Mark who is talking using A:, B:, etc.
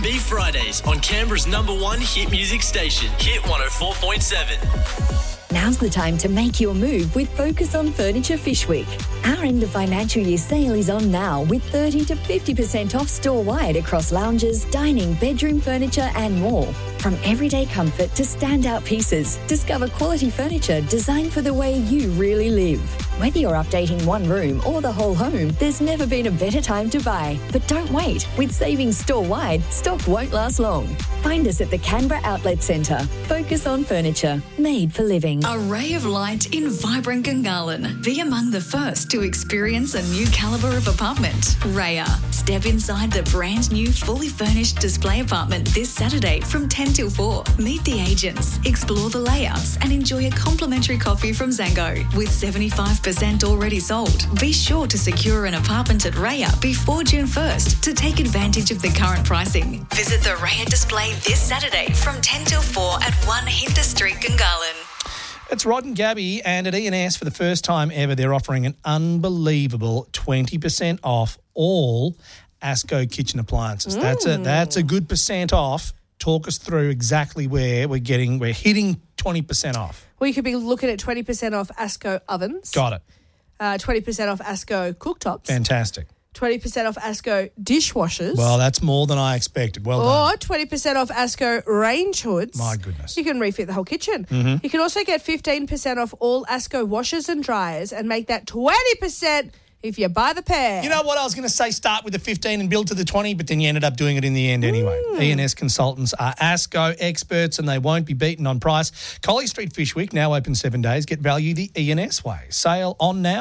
A: Me Fridays on Canberra's #1 hit music station, Hit 104.7.
B: Now's the time to make your move with Focus on Furniture Fish Week. Our end of financial year sale is on now with 30 to 50% off store-wide across lounges, dining, bedroom furniture and more. From everyday comfort to standout pieces, discover quality furniture designed for the way you really live. Whether you're updating one room or the whole home, there's never been a better time to buy. But don't wait. With savings store-wide, stock won't last long. Find us at the Canberra Outlet Centre. Focus on Furniture, made for living.
C: A ray of light in vibrant Gungahlin. Be among the first to experience a new calibre of apartment. Raya. Step inside the brand new fully furnished display apartment this Saturday from 10 till 4. Meet the agents, explore the layouts and enjoy a complimentary coffee from Zango. With 75% already sold, be sure to secure an apartment at Raya before June 1st to take advantage of the current pricing. Visit the Raya display this Saturday from 10 till 4 at 1 Hinter Street, Gungahlin.
D: It's Rod and Gabby, and at E&S for the first time ever, they're offering an unbelievable 20% off all ASCO kitchen appliances. That's a good percent off. Talk us through exactly where we're hitting 20% off.
E: Well, you could be looking at 20% off ASCO ovens.
D: Got it.
E: 20% off ASCO cooktops.
D: Fantastic.
E: 20% off ASCO dishwashers.
D: Well, that's more than I expected. Well done.
E: Or 20% off ASCO range hoods.
D: My goodness.
E: You can refit the whole kitchen.
D: Mm-hmm.
E: You can also get 15% off all ASCO washers and dryers and make that 20% if you buy the pair.
D: You know what? I was going to say start with the 15 and build to the 20, but then you ended up doing it in the end anyway. E&S consultants are ASCO experts and they won't be beaten on price. Collie Street Fish Week, now open 7 days. Get value the E&S way. Sale on now.